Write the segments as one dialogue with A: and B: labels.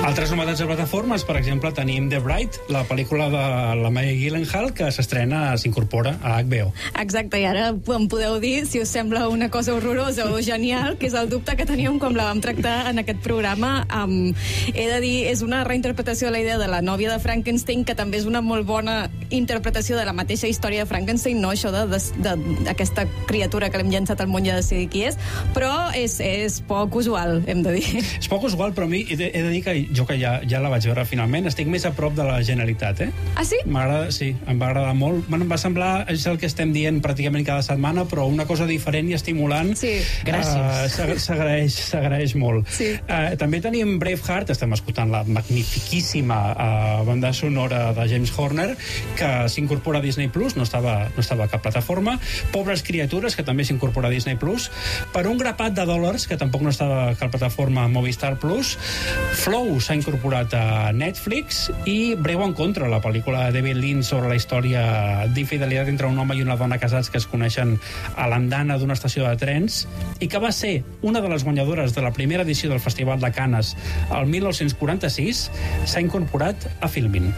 A: Altres novetats de plataformes, per exemple, tenim The Bright, la pel·lícula de la Maggie Gyllenhaal, que s'incorpora a HBO.
B: Exacte, i ara em podeu dir si us sembla una cosa horrorosa o genial, que és el dubte que teníem com la vam tractar en aquest programa. He de dir, és una reinterpretació de la idea de la nòvia de Frankenstein, que també és una molt bona interpretació de la mateixa història de Frankenstein, no això d'aquesta criatura que l'hem llançat al món i ha de decidir qui és, però és poc usual, hem de dir.
A: És poc usual, però a mi he de dir que jo que ja la vaig veure finalment, estic més a prop de la Generalitat,
B: Ah, sí?
A: Sí, em va agradar molt. Em va semblar, és el que estem dient pràcticament cada setmana, però una cosa diferent i estimulant.
B: Sí.
C: Gràcies.
A: S'agraeix molt.
B: Sí.
A: També tenim Braveheart, estem escoltant la magnifiquíssima banda sonora de James Horner, que s'incorpora a Disney Plus, no estava a cap plataforma. Pobres criatures, que també s'incorpora a Disney Plus. Per un grapat de dòlars, que tampoc no estava a cap plataforma Movistar Plus. Flow s'ha incorporat a Netflix, i Breu en contra, la pel·lícula de David Lynch sobre la història d'infidelitat entre un home i una dona casats que es coneixen a l'andana d'una estació de trens, i que va ser una de les guanyadores de la primera edició del Festival de Canes el 1946, s'ha incorporat a Filmin.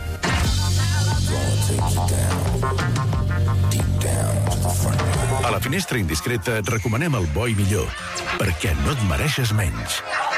D: A la Finestra Indiscreta et recomanem el bo i millor, perquè no et mereixes menys.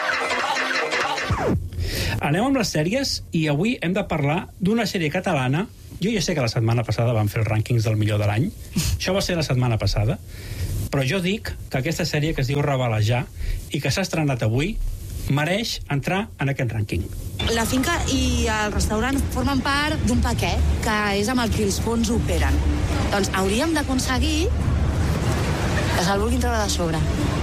A: Anem amb les sèries, i avui hem de parlar d'una sèrie catalana. Jo ja sé que la setmana passada vam fer els rànquings del millor de l'any. Això va ser la setmana passada. Però jo dic que aquesta sèrie, que es diu Revelejar i que s'ha estrenat avui, mereix entrar en aquest rànquing.
E: La finca i el restaurant formen part d'un paquet que és amb el que els fons operen. Doncs hauríem d'aconseguir que se'l vulguin treure de sobre.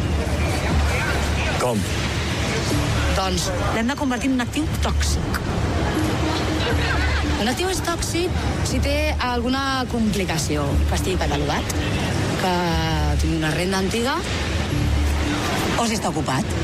D: Com?
E: Doncs l'hem de convertir en un actiu tòxic. Un actiu és tòxic si té alguna complicació, que estigui catalogat, que tingui una renda antiga o si està ocupat.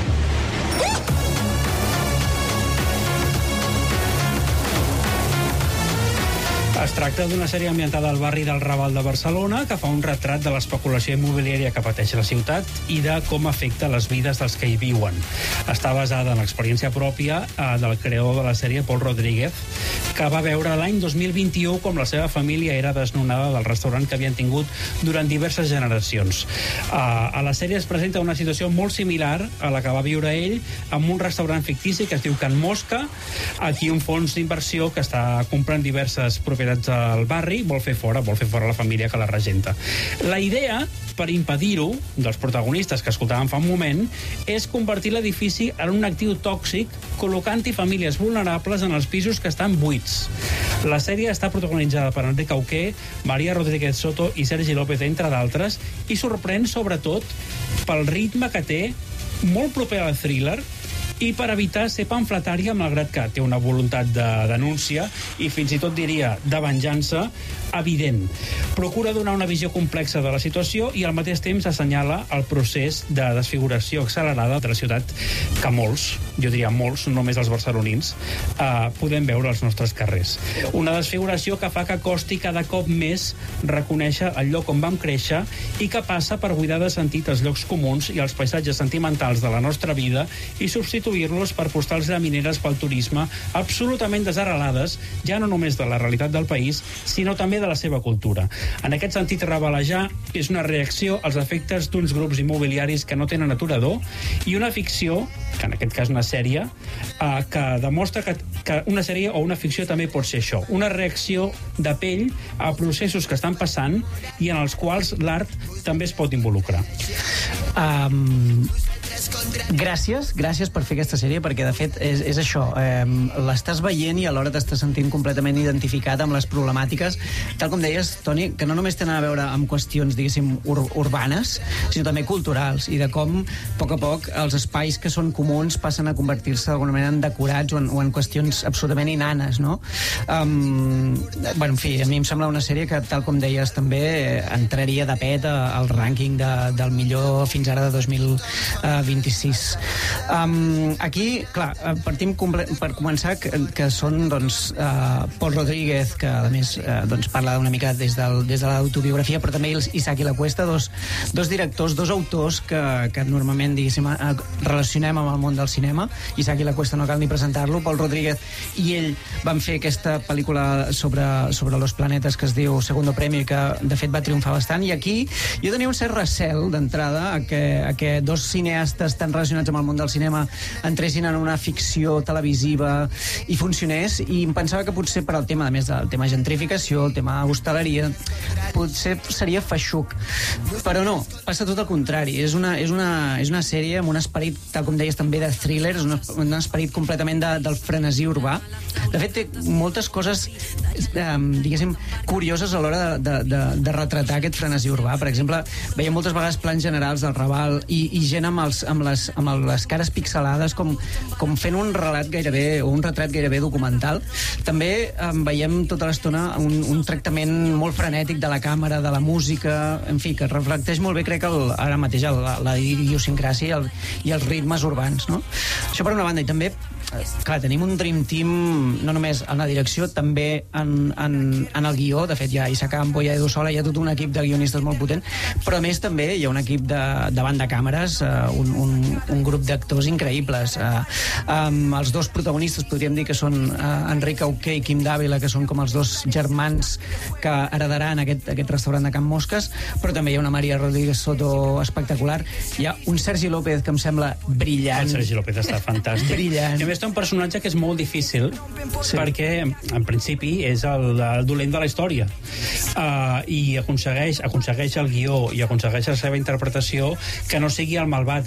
A: Es tracta d'una sèrie ambientada al barri del Raval de Barcelona, que fa un retrat de l'especulació immobiliària que pateix la ciutat i de com afecta les vides dels que hi viuen. Està basada en l'experiència pròpia del creador de la sèrie, Pol Rodríguez, que va veure l'any 2021 com la seva família era desnonada del restaurant que havien tingut durant diverses generacions. A la sèrie es presenta una situació molt similar a la que va viure ell amb un restaurant fictici que es diu Can Mosca. Aquí un fons d'inversió que està comprant diverses propietats al barri vol fer fora la família que la regenta. La idea, per impedir-ho, dels protagonistes que escoltàvem fa un moment, és convertir l'edifici en un actiu tòxic, col·locant-hi famílies vulnerables en els pisos que estan buits. La sèrie està protagonitzada per Enric Auqué, Maria Rodríguez Soto i Sergi López, entre d'altres, i sorprèn sobretot pel ritme que té, molt proper al thriller, i per evitar ser pamfletària, malgrat que té una voluntat de denúncia i fins i tot diria de venjança evident. Procura donar una visió complexa de la situació i al mateix temps assenyala el procés de desfiguració accelerada de la ciutat que molts, jo diria molts, no només els barcelonins, podem veure als nostres carrers. Una desfiguració que fa que costi cada cop més reconèixer el lloc on vam créixer i que passa per buidar de sentit els llocs comuns i els paisatges sentimentals de la nostra vida i substituir-los per postals llamineres pel turisme absolutament desarrelades, ja no només de la realitat del país, sinó també de la seva cultura. En aquest sentit, Revelejar és una reacció als efectes d'uns grups immobiliaris que no tenen aturador i una ficció, que en aquest cas una sèrie, que demostra que una sèrie o una ficció també pot ser això, una reacció de pell a processos que estan passant i en els quals l'art també es pot involucrar.
C: Gràcies per fer aquesta sèrie, perquè de fet és això, l'estàs veient i alhora t'estàs sentint completament identificat amb les problemàtiques, tal com deies, Toni, que no només tenen a veure amb qüestions, diguéssim, urbanes, sinó també culturals, i de com, a poc, els espais que són comuns passen a convertir-se d'alguna manera en decorats o en qüestions absolutament inanes, no? En fi, a mi em sembla una sèrie que, tal com deies, també entraria de pet al rànquing del millor fins ara de 2021 26. Aquí, clar, partim per començar que són doncs, Pol Rodríguez, que a més doncs, parla una mica des de l'autobiografia, però també Isaac i la Cuesta, dos directors, dos autors que normalment, diguéssim, relacionem amb el món del cinema. Isaac i la Cuesta no cal ni presentar-lo. Pol Rodríguez i ell van fer aquesta pel·lícula sobre los planetes que es diu Segundo Premio, que de fet va triomfar bastant, i aquí jo tenia un cert recel d'entrada a que dos cineastes tan relacionats amb el món del cinema entressin en una ficció televisiva i funcionés, i em pensava que potser per al tema, a més del tema gentrificació, el tema hostaleria, potser seria feixuc, però no, passa tot el contrari. És una sèrie amb un esperit, tal com deies també, de thriller, és un esperit completament del frenesí urbà. De fet, té moltes coses diguéssim, curioses a l'hora de retratar aquest frenesí urbà. Per exemple, veiem moltes vegades plans generals del Raval i gent amb les cares pixelades com fent un relat gairebé, o un retrat gairebé documental. També veiem tota l'estona un tractament molt frenètic de la càmera, de la música, en fi, que reflecteix molt bé, crec, ara mateix la idiosincràsia i els ritmes urbans, no? Això per una banda, i també clar, tenim un dream team no només en la direcció, també en el guió. De fet, hi ha Isaac Campo, hi ha Edu Sola, hi ha tot un equip de guionistes molt potent, però a més també hi ha un equip davant de càmeres, un grup d'actors increïbles. Els dos protagonistes podríem dir que són Enric Auqué i Quim Dávila, que són com els dos germans que heredaran aquest restaurant de Can Mosques, però també hi ha una Maria Rodríguez Soto espectacular, hi ha un Sergi López que em sembla brillant.
A: El Sergi López està fantàstic.
C: Brillant.
A: I a més té un personatge que és molt difícil, perquè en principi és el dolent de la història, i aconsegueix el guió i aconsegueix la seva interpretació que no sigui el malvat